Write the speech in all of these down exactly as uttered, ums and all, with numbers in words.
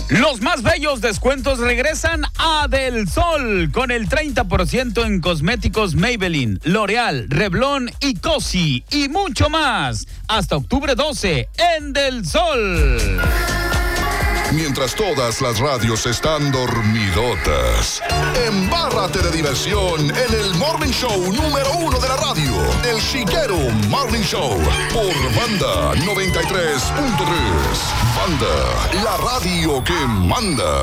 Los más bellos descuentos regresan a Del Sol con el treinta por ciento en cosméticos Maybelline, L'Oreal, Revlon y Cosi y mucho más. Hasta octubre doce en Del Sol. Mientras todas las radios están dormidotas, embárrate de diversión en el Morning Show número uno de la radio, El Chiquero Morning Show, por Banda noventa y tres punto tres. Banda, la radio que manda.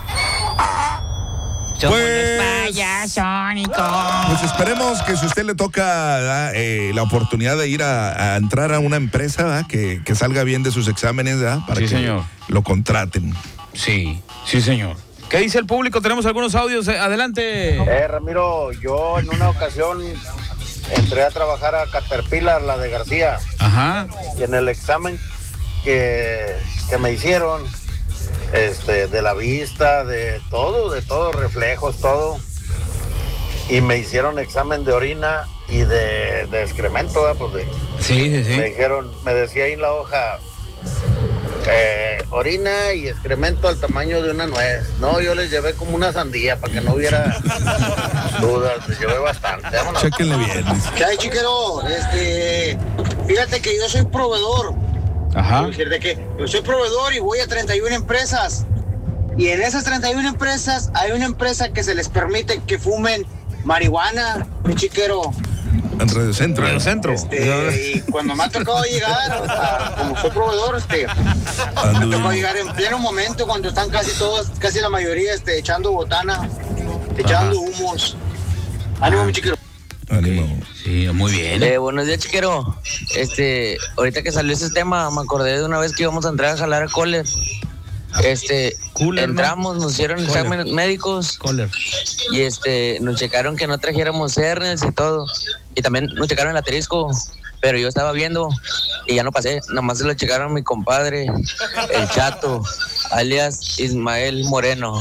Somos pues, los payasónicos. Pues esperemos que si a usted le toca eh, la oportunidad de ir a, a entrar a una empresa, que, que salga bien de sus exámenes, ¿verdad? Para sí, que señor. Lo contraten. Sí, sí, señor. ¿Qué dice el público? Tenemos algunos audios. Adelante. Eh, Ramiro, yo en una ocasión entré a trabajar a Caterpillar, la de García. Ajá. Y en el examen que, que me hicieron, este, de la vista, de todo, de todo, reflejos, todo. Y me hicieron examen de orina y de, de excremento, ¿verdad? Pues de, sí, sí, sí. Me dijeron, me decía ahí en la hoja, eh, orina y excremento al tamaño de una nuez. No, yo les llevé como una sandía para que no hubiera dudas, les llevé bastante. Vámonos. Chéquenle bien. ¿Qué hay, chiquero? Este, fíjate que yo soy proveedor. Ajá. De que yo soy proveedor y voy a treinta y una empresas. Y en esas treinta y una empresas hay una empresa que se les permite que fumen marihuana, mi chiquero. En Radio Centro. Radio Centro. Este, y cuando me ha tocado llegar, a, como soy proveedor, este, me ha tocado llegar en pleno momento cuando están casi todos, casi la mayoría, este, echando botana, echando Ajá. humos. Ánimo, mi chiquero. Ánimo. Sí, muy bien. Eh, buenos días, chiquero. Este, ahorita que salió ese tema, me acordé de una vez que íbamos a entrar a jalar a Kohler. Este, Cooler, entramos, ¿no? Nos hicieron Kohler. Exámenes médicos. Kohler. Y este, nos checaron que no trajéramos hernias y todo. Y también nos checaron el asterisco. Pero yo estaba viendo y ya no pasé. Nomás se lo checaron a mi compadre, el Chato, alias Ismael Moreno.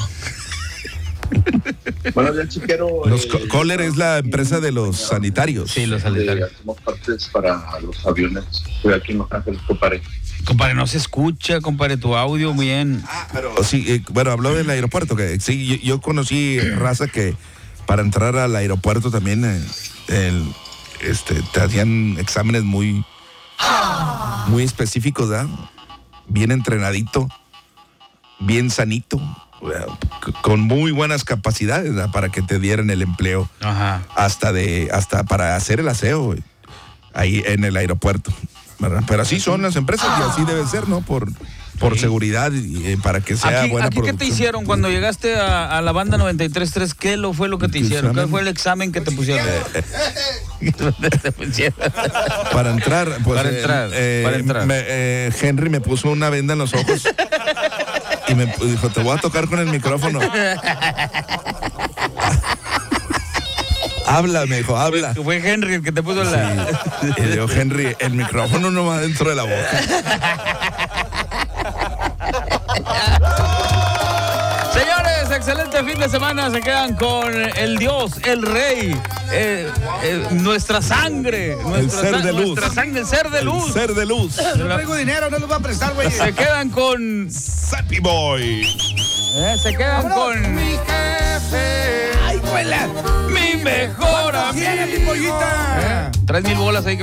Bueno, ya chiquero. Los eh, Kohler es la empresa de los sanitarios. Sí, los sanitarios. Eh, hacemos partes para los aviones. Estoy aquí en Los Ángeles, compadre. Compadre, no se escucha, compadre, tu audio muy bien. Ah, pero sí, eh, bueno, habló del aeropuerto, que sí, yo, yo conocí raza que para entrar al aeropuerto también eh, el, este, te hacían exámenes muy, muy específicos, ¿verdad? Bien entrenadito, bien sanito, con muy buenas capacidades, ¿verdad? Para que te dieran el empleo. Ajá. Hasta de, hasta para hacer el aseo, güey, ahí en el aeropuerto, ¿verdad? Pero así son las empresas y así debe ser, ¿no? Por, por sí. seguridad y eh, para que sea aquí, buena aquí producción. ¿Qué te hicieron cuando llegaste a, a la banda noventa y tres punto tres? ¿Qué lo fue lo que te hicieron? ¿Qué fue el examen que te pusieron? Para entrar, pues, para entrar, eh, para entrar. Me, eh, Henry me puso una venda en los ojos y me dijo, te voy a tocar con el micrófono. Habla, me dijo, habla. Fue Henry el que te puso sí. la... Y dijo, Henry, el micrófono no va dentro de la boca. Señores, excelente fin de semana. Se quedan con el Dios, el Rey, eh, eh, nuestra sangre, nuestra, el ser de luz. Nuestra sangre, el ser de luz. El ser de luz. No traigo dinero, no los voy a prestar, güey. Se quedan con Sappy Boy. Eh, se quedan ¡vámonos! Con mi jefe. Ay, huela. Mi mejor amigo. Mi pollita. Eh, Tres mil bolas ahí que